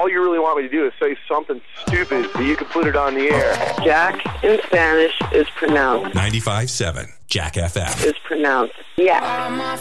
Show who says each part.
Speaker 1: all you really want me to do is say something stupid that you can put it on the air.
Speaker 2: Jack in Spanish is pronounced.
Speaker 3: 95.7 Jack FM.
Speaker 2: Is pronounced. Yeah.